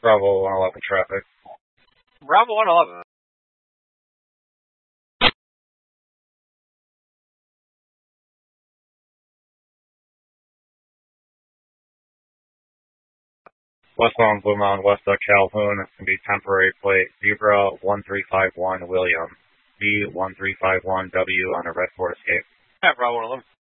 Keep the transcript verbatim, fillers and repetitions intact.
Bravo one eleven traffic. Bravo one eleven. Westbound Blue Mountain, west of Calhoun. It's going to be temporary plate Zebra one three five one William. V one three five one W on a red Ford Escape. Yeah, Bravo one eleven.